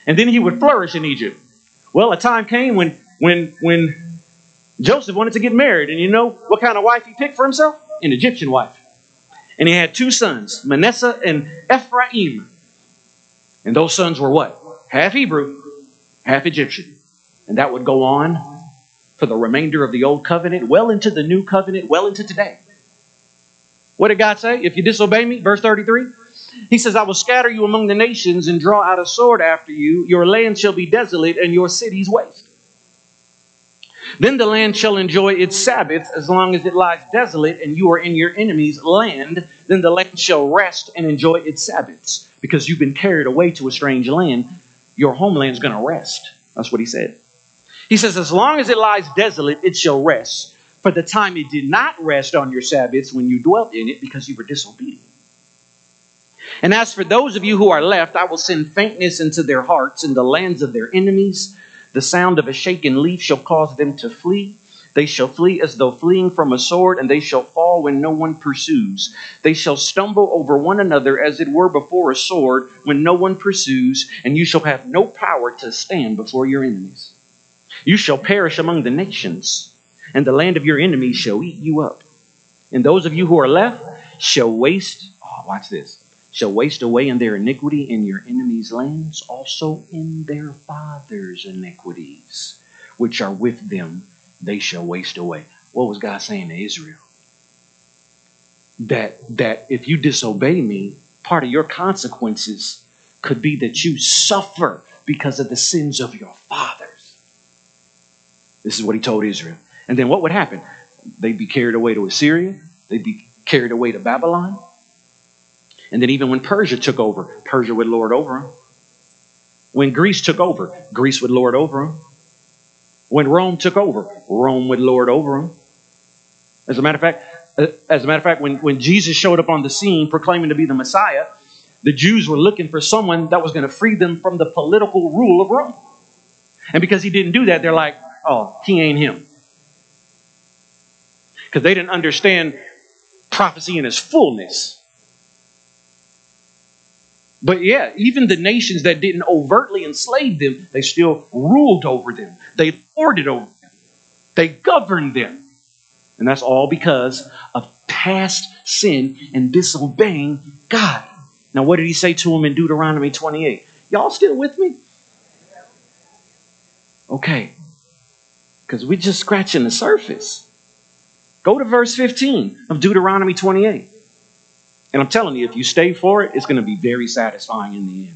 And then he would flourish in Egypt. Well, a time came when Joseph wanted to get married. And you know what kind of wife he picked for himself? An Egyptian wife. And he had two sons, Manasseh and Ephraim. And those sons were what? Half Hebrew, half Egyptian. And that would go on for the remainder of the old covenant, well into the new covenant, well into today. What did God say? If you disobey me, verse 33, he says, I will scatter you among the nations and draw out a sword after you. Your land shall be desolate and your cities waste. Then the land shall enjoy its Sabbath as long as it lies desolate and you are in your enemy's land. Then the land shall rest and enjoy its Sabbaths. Because you've been carried away to a strange land, your homeland's going to rest. That's what he said. He says, as long as it lies desolate, it shall rest. For the time it did not rest on your Sabbaths when you dwelt in it because you were disobedient. And as for those of you who are left, I will send faintness into their hearts in the lands of their enemies. The sound of a shaken leaf shall cause them to flee. They shall flee as though fleeing from a sword, and they shall fall when no one pursues. They shall stumble over one another as it were before a sword when no one pursues, and you shall have no power to stand before your enemies. You shall perish among the nations, and the land of your enemies shall eat you up. And those of you who are left shall waste, watch this, shall waste away in their iniquity in your enemies' lands, also in their fathers' iniquities, which are with them, they shall waste away. What was God saying to Israel? That if you disobey me, part of your consequences could be that you suffer because of the sins of your fathers. This is what he told Israel. And then what would happen? They'd be carried away to Assyria. They'd be carried away to Babylon. And then even when Persia took over, Persia would lord over them. When Greece took over, Greece would lord over them. When Rome took over, Rome would lord over them. As a matter of fact, when Jesus showed up on the scene proclaiming to be the Messiah, the Jews were looking for someone that was going to free them from the political rule of Rome. And because he didn't do that, they're like, oh, he ain't him. Because they didn't understand prophecy in its fullness. But yeah, even the nations that didn't overtly enslave them, they still ruled over them. They lorded over them. They governed them. And that's all because of past sin and disobeying God. Now, what did he say to them in Deuteronomy 28? Y'all still with me? Okay. Because we're just scratching the surface. Go to verse 15 of Deuteronomy 28. And I'm telling you, if you stay for it, it's going to be very satisfying in the end.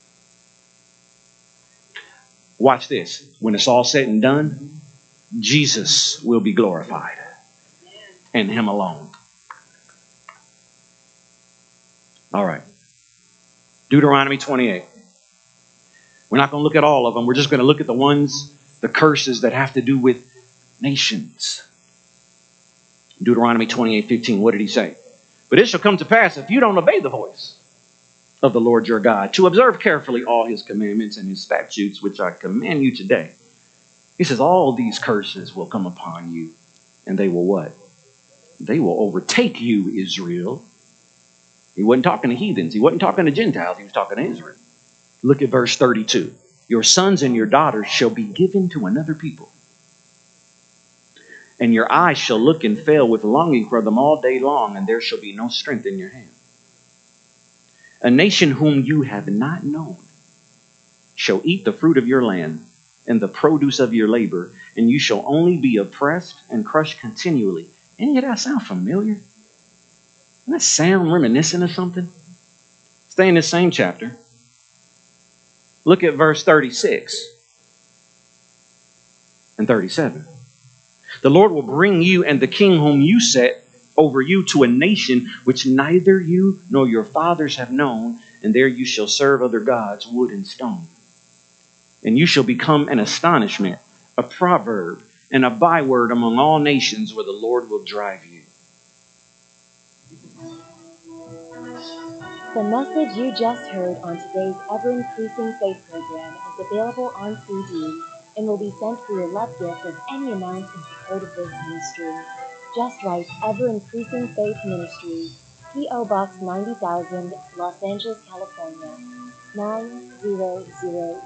Watch this. When it's all said and done, Jesus will be glorified. And him alone. All right. Deuteronomy 28. We're not going to look at all of them. We're just going to look at the curses that have to do with nations. Deuteronomy 28:15. What did he say? But it shall come to pass if you don't obey the voice of the Lord your God, to observe carefully all his commandments and his statutes, which I command you today. He says, all these curses will come upon you, and they will what? They will overtake you, Israel. He wasn't talking to heathens. He wasn't talking to Gentiles. He was talking to Israel. Look at verse 32. Your sons and your daughters shall be given to another people. And your eyes shall look and fail with longing for them all day long, and there shall be no strength in your hand. A nation whom you have not known shall eat the fruit of your land and the produce of your labor, and you shall only be oppressed and crushed continually. Any of that sound familiar? Doesn't that sound reminiscent of something? Stay in this same chapter. Look at verse 36 and 37. The Lord will bring you and the king whom you set over you to a nation which neither you nor your fathers have known, and there you shall serve other gods, wood and stone. And you shall become an astonishment, a proverb, and a byword among all nations where the Lord will drive you. The message you just heard on today's ever-increasing faith program is available on CD and will be sent for your love gift of any amount in support of this ministry. Just write Ever Increasing Faith Ministries, P.O. Box 90,000, Los Angeles, California, 900